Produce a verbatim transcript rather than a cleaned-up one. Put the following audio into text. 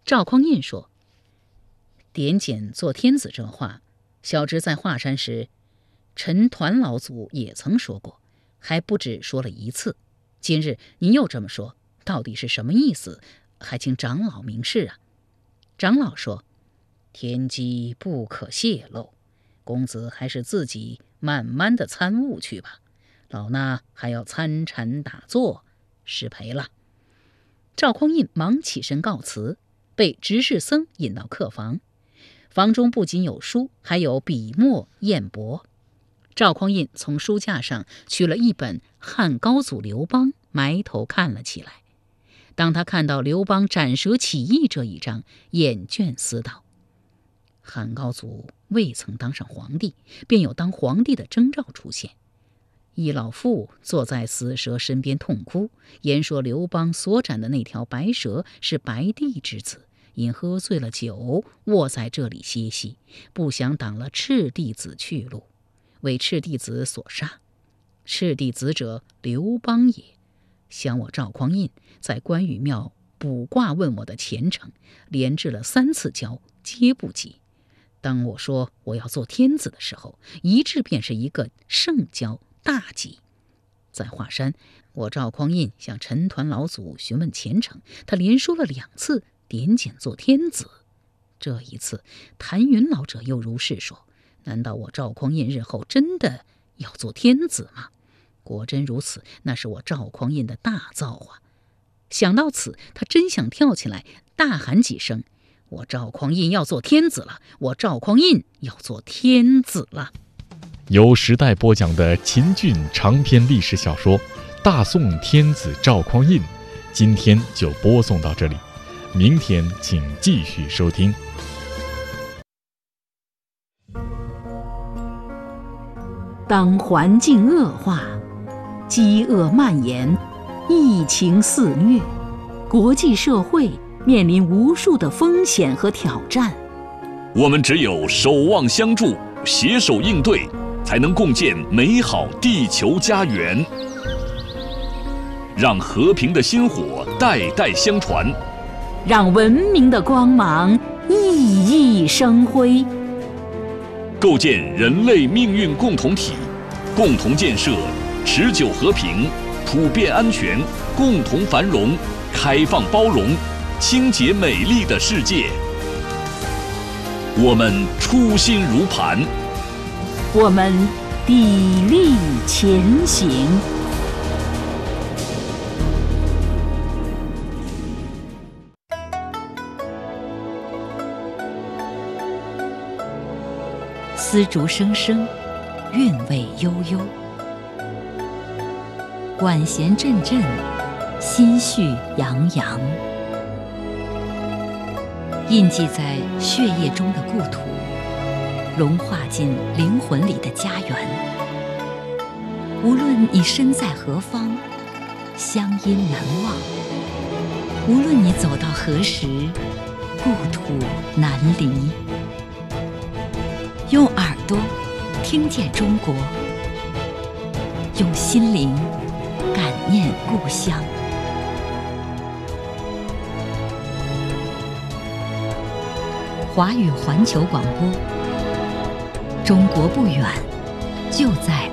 赵匡胤说：“点检做天子这话，小侄在华山时，陈团老祖也曾说过，还不止说了一次。今日您又这么说，到底是什么意思？还请长老明示啊。”长老说：“天机不可泄露，公子还是自己慢慢的参悟去吧。老衲还要参禅打坐，失陪了。”赵匡胤忙起身告辞，被执事僧引到客房。房中不仅有书，还有笔墨砚帛。赵匡胤从书架上取了一本《汉高祖刘邦》，埋头看了起来。当他看到刘邦斩蛇起义这一章，眼倦思道：汉高祖未曾当上皇帝，便有当皇帝的征兆出现。一老妇坐在死蛇身边痛哭，言说刘邦所斩的那条白蛇是白帝之子，因喝醉了酒，卧在这里歇息，不想挡了赤帝子去路，为赤帝子所杀。赤帝子者，刘邦也。想我赵匡胤在关羽庙卜卦问我的前程，连掷了三次跤，皆不及。当我说我要做天子的时候，一掷便是一个圣跤，大吉。在华山，我赵匡胤向陈团老祖询问前程，他连说了两次点检做天子。这一次谭云老者又如是说，难道我赵匡胤日后真的要做天子吗？果真如此，那是我赵匡胤的大造啊！想到此，他真想跳起来大喊几声：我赵匡胤要做天子了！我赵匡胤要做天子了！ 由时代播讲的秦俊长篇历史小说《大宋天子赵匡胤》，今天就播送到这里，明天请继续收听。 当环境恶化，饥饿蔓延，疫情肆虐，国际社会面临无数的风险和挑战。 我们只有守望相助，携手应对，才能共建美好地球家园，让和平的薪火代代相传， 让文明的光芒熠熠生辉， 构建人类命运共同体，共同建设持久和平、普遍安全、共同繁荣、开放包容、清洁美丽的世界。我们初心如磐， 我们砥砺前行。丝竹声声，韵味悠悠，管弦阵阵，心绪洋洋。印记在血液中的故土，融化进灵魂里的家园。无论你身在何方，乡音难忘；无论你走到何时，故土难离。用耳朵听见中国，用心灵感念故乡。华语环球广播，中国不远，就在